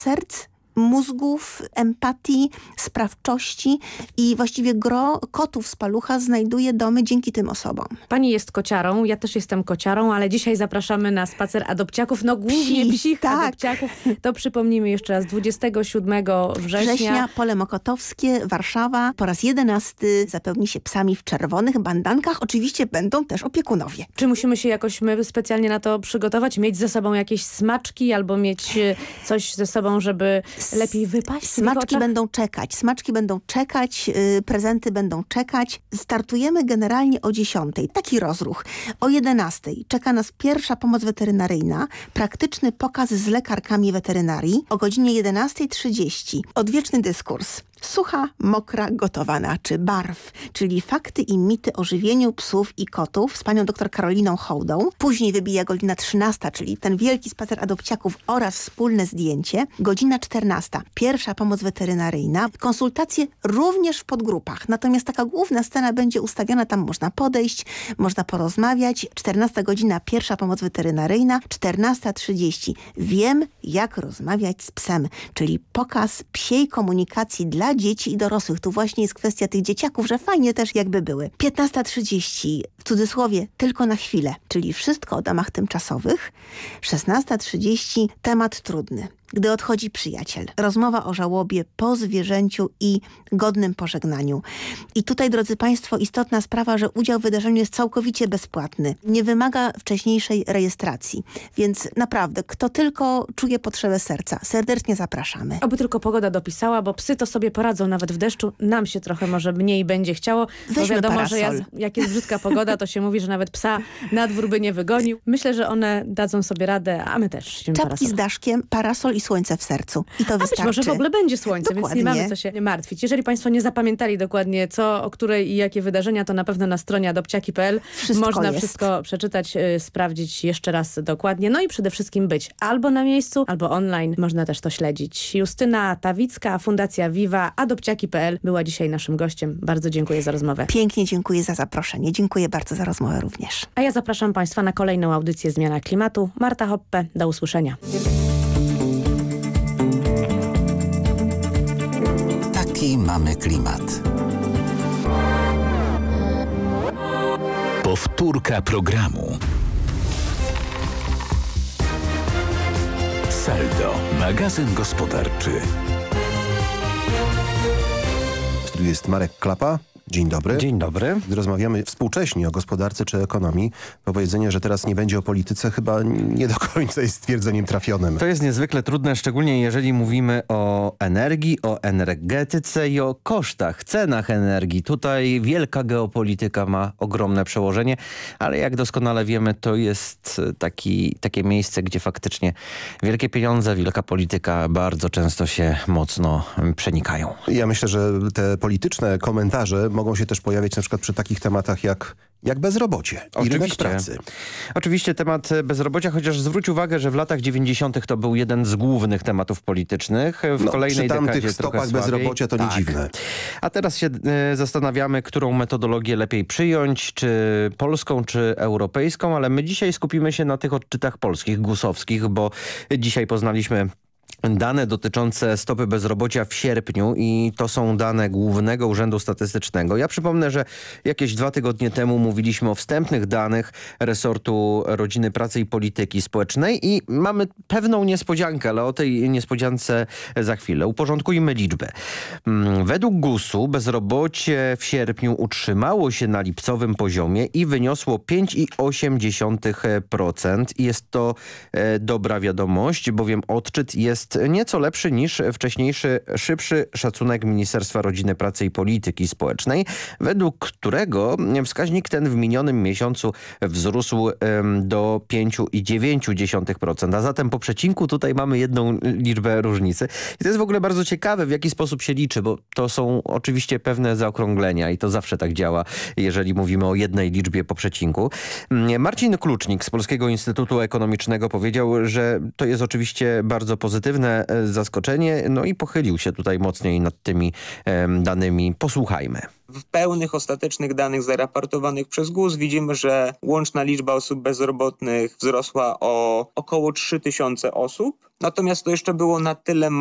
serc, mózgów, empatii, sprawczości i właściwie gro kotów z Palucha znajduje domy dzięki tym osobom. Pani jest kociarą, ja też jestem kociarą, ale dzisiaj zapraszamy na spacer adopciaków, no głównie psich tak. adopciaków. To przypomnijmy jeszcze raz, 27 września. Pole Mokotowskie, Warszawa. Po raz 11 zapełni się psami w czerwonych bandankach. Oczywiście będą też opiekunowie. Czy musimy się jakoś my specjalnie na to przygotować? Mieć ze sobą jakieś smaczki albo mieć coś ze sobą, żeby lepiej wypaść? Smaczki będą czekać, prezenty będą czekać. Startujemy generalnie o 10. Taki rozruch. O 11 czeka nas pierwsza pomoc weterynaryjna, praktyczny pokaz z lekarkami weterynarii. O godzinie 11:30 odwieczny dyskurs. Sucha, mokra, gotowana czy barw, czyli fakty i mity o żywieniu psów i kotów z panią dr Karoliną Hołdą. Później wybija godzina 13, czyli ten wielki spacer adopciaków oraz wspólne zdjęcie. Godzina 14. Pierwsza pomoc weterynaryjna. Konsultacje również w podgrupach. Natomiast taka główna scena będzie ustawiona, tam można podejść, można porozmawiać. 14 godzina pierwsza pomoc weterynaryjna. 14:30. Wiem, jak rozmawiać z psem, czyli pokaz psiej komunikacji dla dzieci i dorosłych. Tu właśnie jest kwestia tych dzieciaków, że fajnie też jakby były. 15:30, w cudzysłowie, tylko na chwilę, czyli wszystko o domach tymczasowych. 16:30, temat trudny. Gdy odchodzi przyjaciel. Rozmowa o żałobie po zwierzęciu i godnym pożegnaniu. I tutaj, drodzy Państwo, istotna sprawa, że udział w wydarzeniu jest całkowicie bezpłatny. Nie wymaga wcześniejszej rejestracji. Więc naprawdę, kto tylko czuje potrzebę serca, serdecznie zapraszamy. Oby tylko pogoda dopisała, bo psy to sobie poradzą nawet w deszczu. Nam się trochę może mniej będzie chciało. Bo wiadomo, parasol. że jak jest brzydka pogoda, to się mówi, że nawet psa na dwór by nie wygonił. Myślę, że one dadzą sobie radę, a my też. Czapki z daszkiem, parasol i słońce w sercu. I to wystarczy. Być może w ogóle będzie słońce, Dokładnie. więc nie mamy co się martwić. Jeżeli Państwo nie zapamiętali dokładnie co, o której i jakie wydarzenia, to na pewno na stronie adopciaki.pl można wszystko przeczytać, sprawdzić jeszcze raz dokładnie. No i przede wszystkim być albo na miejscu, albo online. Można też to śledzić. Justyna Tawicka, Fundacja Viva, adopciaki.pl była dzisiaj naszym gościem. Bardzo dziękuję za rozmowę. Pięknie dziękuję za zaproszenie. Dziękuję bardzo za rozmowę również. A ja zapraszam Państwa na kolejną audycję Zmiana Klimatu. Marta Hoppe, do usłyszenia. Taki mamy klimat. Powtórka programu. Saldo, magazyn gospodarczy. W studiu jest Marek Klapa. Dzień dobry. Dzień dobry. Gdy rozmawiamy współcześnie o gospodarce czy ekonomii, to powiedzenie, że teraz nie będzie o polityce, chyba nie do końca jest stwierdzeniem trafionym. To jest niezwykle trudne, szczególnie jeżeli mówimy o energii, o energetyce i o kosztach, cenach energii. Tutaj wielka geopolityka ma ogromne przełożenie, ale jak doskonale wiemy, to jest takie miejsce, gdzie faktycznie wielkie pieniądze, wielka polityka bardzo często się mocno przenikają. Ja myślę, że te polityczne komentarze mogą się też pojawiać na przykład przy takich tematach jak bezrobocie i rynek pracy. Oczywiście temat bezrobocia, chociaż zwróć uwagę, że w latach 90. to był jeden z głównych tematów politycznych. W kolejnej przy tamtych dekadzie stopach trochę bezrobocia to nie dziwne. A teraz się zastanawiamy, którą metodologię lepiej przyjąć, czy polską, czy europejską, ale my dzisiaj skupimy się na tych odczytach polskich, GUS-owskich, bo dzisiaj poznaliśmy dane dotyczące stopy bezrobocia w sierpniu i to są dane Głównego Urzędu Statystycznego. Ja przypomnę, że jakieś 2 tygodnie temu mówiliśmy o wstępnych danych resortu Rodziny, Pracy i Polityki Społecznej i mamy pewną niespodziankę, ale o tej niespodziance za chwilę. Uporządkujmy liczby. Według GUS-u bezrobocie w sierpniu utrzymało się na lipcowym poziomie i wyniosło 5,8%. Jest to dobra wiadomość, bowiem odczyt jest nieco lepszy niż wcześniejszy, szybszy szacunek Ministerstwa Rodziny, Pracy i Polityki Społecznej, według którego wskaźnik ten w minionym miesiącu wzrósł do 5,9%. A zatem po przecinku tutaj mamy jedną liczbę różnicy. I to jest w ogóle bardzo ciekawe, w jaki sposób się liczy, bo to są oczywiście pewne zaokrąglenia i to zawsze tak działa, jeżeli mówimy o jednej liczbie po przecinku. Marcin Klucznik z Polskiego Instytutu Ekonomicznego powiedział, że to jest oczywiście bardzo pozytywne, pozytywne zaskoczenie, no i pochylił się tutaj mocniej nad tymi danymi. Posłuchajmy. W pełnych, ostatecznych danych zaraportowanych przez GUS widzimy, że łączna liczba osób bezrobotnych wzrosła o około 3000 osób. Natomiast to jeszcze było na tyle